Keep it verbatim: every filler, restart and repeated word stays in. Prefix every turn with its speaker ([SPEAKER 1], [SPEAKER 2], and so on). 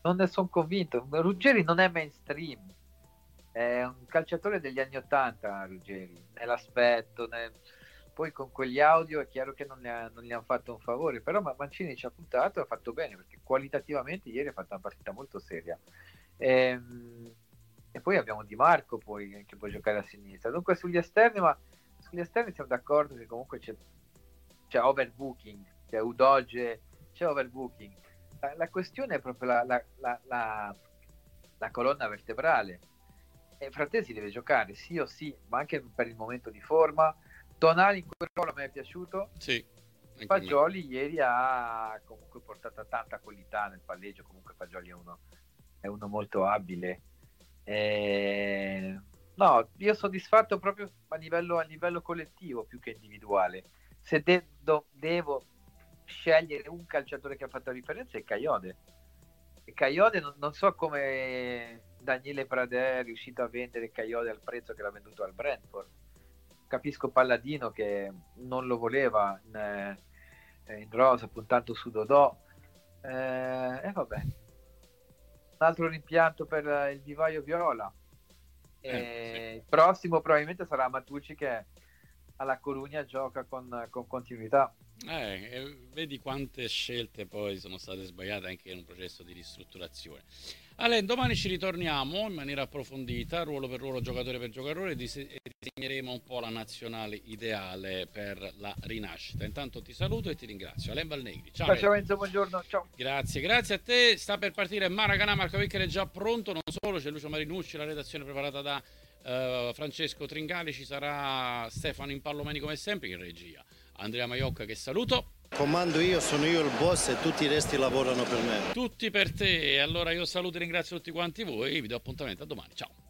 [SPEAKER 1] non ne sono convinto. Ruggeri non è mainstream, è un calciatore degli anni ottanta, Ruggeri, nell'aspetto, nel... poi con quegli audio è chiaro che non gli, ha, non gli hanno fatto un favore, però Mancini ci ha puntato e ha fatto bene, perché qualitativamente ieri ha fatto una partita molto seria. E, e poi abbiamo Di Marco poi, che può giocare a sinistra. Dunque sugli esterni, ma sugli esterni siamo d'accordo che comunque c'è, c'è overbooking, c'è Udoge, c'è overbooking. La, la questione è proprio la, la, la, la, la colonna vertebrale. E Frattesi deve giocare sì o sì, ma anche per il momento di forma. Tonali in quel ruolo a me è piaciuto.
[SPEAKER 2] Sì, anche a me.
[SPEAKER 1] Fagioli ieri ha comunque portato tanta qualità nel palleggio. Comunque Fagioli è uno, è uno molto abile. E... No, io soddisfatto proprio a livello, a livello collettivo più che individuale. Se de- do- devo scegliere un calciatore che ha fatto la differenza è Caiode. E Caiode non, non so come Daniele Pradè è riuscito a vendere Caiode al prezzo che l'ha venduto al Brentford. Capisco Palladino che non lo voleva in, in rosa puntando su Dodò. E eh, eh, vabbè, un altro rimpianto per il vivaio viola.
[SPEAKER 2] Eh, sì.
[SPEAKER 1] E il prossimo probabilmente sarà Matucci, che alla Corugna gioca con, con continuità.
[SPEAKER 2] Eh, e vedi quante scelte poi sono state sbagliate anche in un processo di ristrutturazione. Ale, domani ci ritorniamo in maniera approfondita, ruolo per ruolo, giocatore per giocatore, e disegneremo un po' la nazionale ideale per la rinascita. Intanto ti saluto e ti ringrazio. Alain Valnegri, ciao.
[SPEAKER 1] Ciao, ciao Enzo, buongiorno, ciao.
[SPEAKER 2] Grazie, grazie a te. Sta per partire Maracanã, Marco Beccher è già pronto, non solo, c'è Lucio Marinucci, la redazione preparata da uh, Francesco Tringali, ci sarà Stefano Impallomeni come sempre in regia. Andrea Maiocca che saluto.
[SPEAKER 3] Comando io, sono io il boss e tutti i resti lavorano per me.
[SPEAKER 2] Tutti per te. Allora io saluto e ringrazio tutti quanti voi. Vi do appuntamento a domani. Ciao.